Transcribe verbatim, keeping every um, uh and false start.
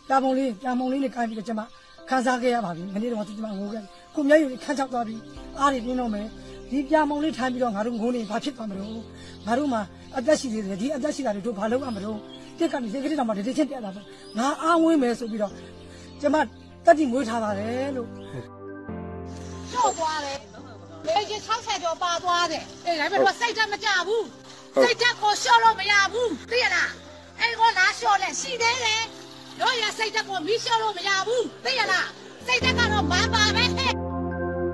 ပြပုံလေးပြပုံလေးနဲ့ကိုင်းပြီးတော့ကျမခန်းစားခဲ့ရပါပြီမနေ့တော့ကျမငိုခဲ့ကိုမျက်ရည်ခန်းချောက်သွားပြီးအားတွေပြင်းတော့မယ်ဒီပြပုံလေးထိုင်ပြီးတော့ငါတို့ငိုနေဘာဖြစ်သွားမလို့ငါတို့မှာအသက်ရှိသေးတယ်ဒီအသက်ရှိတာတွေတို့ဘာလုပ်ရမလို့တက်ကနေစိတ်ကလေးတော့မှတတိချင်းပြတ်လာတော့ငါအားဝင်းမယ်ဆိုပြီးတော့ကျမတက်တိမွေးထားပါတယ်လို့ရှော့သွားတယ်လေကြီး၆ဆယ်ကျော်ပါသွားတယ်အေးဒါပေမဲ့တော့စိတ်ဓာတ်မကြဘူးစိတ်ဓာတ်ကိုရှော့လို့မရဘူးသိရလားအဲ့ကောလားရှော့လဲရှိသေးတယ်တို့ရစိတ်ဓာတ်ကိုမီးရှော့လို့မရဘူးသိရလားစိတ်ဓာတ်ကတော့မပါပဲ